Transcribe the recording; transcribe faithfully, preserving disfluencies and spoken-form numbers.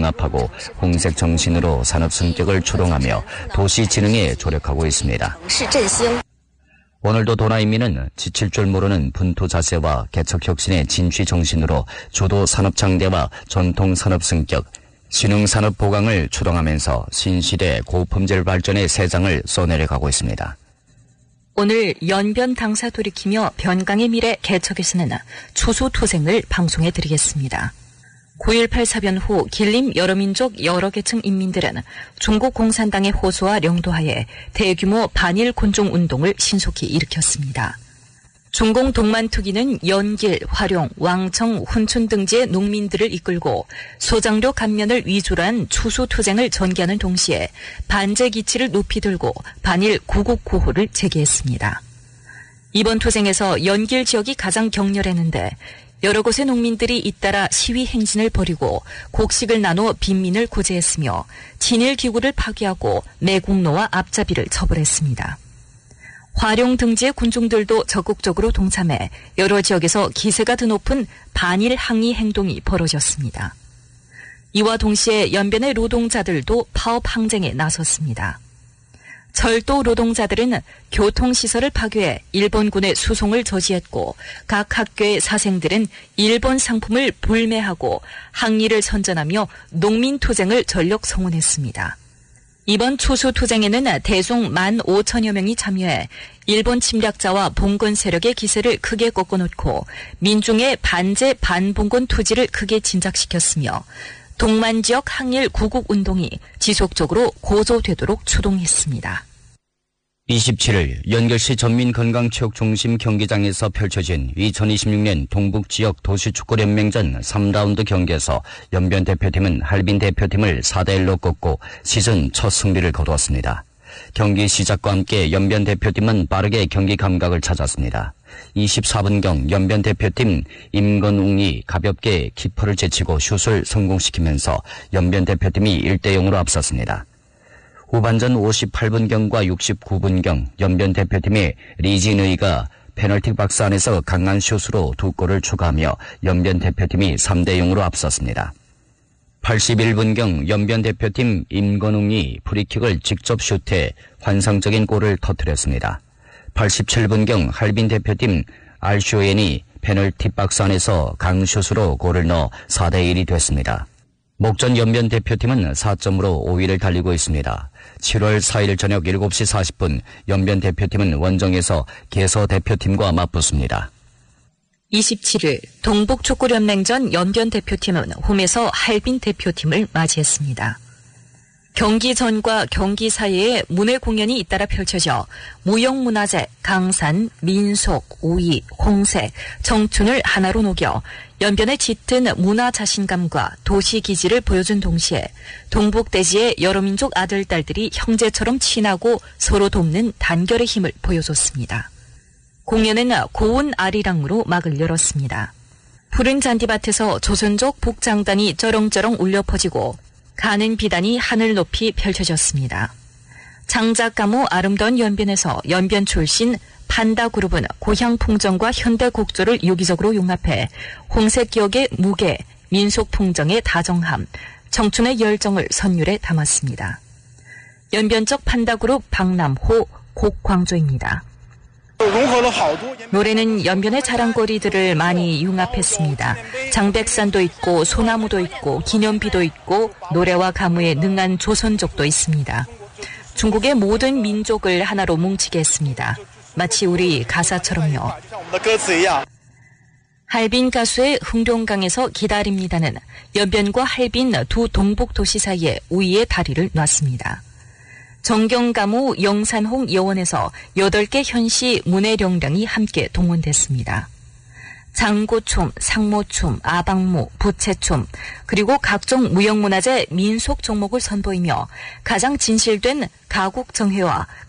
융합하고 홍색 정신으로 산업 성격을 추동하며 도시 진흥에 조력하고 있습니다. 오늘도 도나인민은 지칠 줄 모르는 분투 자세와 개척 혁신의 진취 정신으로 주도 산업 장대와 전통 산업 성격, 신흥 산업 보강을 추동하면서 신시대 고품질 발전의 새 장을 써내려가고 있습니다. 오늘 연변 당사 돌이키며 변강의 미래 개척에서는 추수투쟁을 방송해 드리겠습니다. 구일팔 사변 후 길림 여러민족 여러계층 인민들은 중국 공산당의 호소와 령도하에 대규모 반일 곤종 운동을 신속히 일으켰습니다. 중공 동만투기는 연길, 화룡, 왕청, 훈춘 등지의 농민들을 이끌고 소장료 감면을 위주로 한 추수투쟁을 전개하는 동시에 반제 기치를 높이 들고 반일 구국구호를 제기했습니다. 이번 투쟁에서 연길 지역이 가장 격렬했는데 여러 곳의 농민들이 잇따라 시위 행진을 벌이고 곡식을 나눠 빈민을 구제했으며 친일 기구를 파괴하고 매국노와 앞잡이를 처벌했습니다. 화룡 등지의 군중들도 적극적으로 동참해 여러 지역에서 기세가 드높은 반일 항의 행동이 벌어졌습니다. 이와 동시에 연변의 노동자들도 파업 항쟁에 나섰습니다. 철도 노동자들은 교통시설을 파괴해 일본군의 수송을 저지했고 각 학교의 사생들은 일본 상품을 불매하고 항의를 선전하며 농민투쟁을 전력 성원했습니다. 이번 추수투쟁에는 대송 만 오천여 명이 참여해 일본 침략자와 봉건 세력의 기세를 크게 꺾어놓고 민중의 반제 반봉건 투지를 크게 진작시켰으며 동만 지역 항일 구국운동이 지속적으로 고조되도록 추동했습니다. 이십칠일 연결시 전민건강체육중심 경기장에서 펼쳐진 이천이십육 년 동북지역 도시축구연맹전 삼 라운드 경기에서 연변 대표팀은 할빈 대표팀을 사 대 일로 꺾고 시즌 첫 승리를 거두었습니다. 경기 시작과 함께 연변 대표팀은 빠르게 경기 감각을 찾았습니다. 이십사 분경 연변 대표팀 임건웅이 가볍게 키퍼를 제치고 슛을 성공시키면서 연변 대표팀이 일 대 영으로 앞섰습니다. 후반전 오십팔 분경과 육십구 분경 연변 대표팀의 리진의가 페널티 박스 안에서 강한 슛으로 두 골을 추가하며 연변 대표팀이 삼 대 영으로 앞섰습니다. 팔십일 분경 연변 대표팀 임건웅이 프리킥을 직접 슛해 환상적인 골을 터뜨렸습니다. 팔십칠 분경 할빈 대표팀 알쇼엔이 페널티 박스 안에서 강슛으로 골을 넣어 사 대 일이 됐습니다. 목전 연변 대표팀은 사 점으로 오 위를 달리고 있습니다. 칠월 사일 저녁 일곱 시 사십 분 연변 대표팀은 원정에서 개서 대표팀과 맞붙습니다. 이십칠일 동북축구연맹전 연변 대표팀은 홈에서 할빈 대표팀을 맞이했습니다. 경기 전과 경기 사이에 문화 공연이 잇따라 펼쳐져 무형문화재, 강산, 민속, 오이, 홍색, 청춘을 하나로 녹여 연변의 짙은 문화 자신감과 도시 기지를 보여준 동시에 동북대지의 여러 민족 아들, 딸들이 형제처럼 친하고 서로 돕는 단결의 힘을 보여줬습니다. 공연은 고운 아리랑으로 막을 열었습니다. 푸른 잔디밭에서 조선족 복장단이 쩌렁쩌렁 울려 퍼지고 가는 비단이 하늘 높이 펼쳐졌습니다. 장작 가무 아름다운 연변에서 연변 출신 판다 그룹은 고향 풍정과 현대 곡조를 유기적으로 융합해 홍색 기억의 무게, 민속 풍정의 다정함, 청춘의 열정을 선율에 담았습니다. 연변적 판다 그룹 박남호, 곡광조입니다. 노래는 연변의 자랑거리들을 많이 융합했습니다. 장백산도 있고 소나무도 있고 기념비도 있고 노래와 가무에 능한 조선족도 있습니다. 중국의 모든 민족을 하나로 뭉치게 했습니다. 마치 우리 가사처럼요. 할빈 가수의 흥룡강에서 기다립니다는 연변과 할빈 두 동북도시 사이에 우위의 다리를 놨습니다. 정경가무 영산홍 여원에서 여덟 개 현시 문해령량이 함께 동원됐습니다. 장고춤, 상모춤, 아방무, 부채춤, 그리고 각종 무형문화재 민속 종목을 선보이며 가장 진실된 가국정회와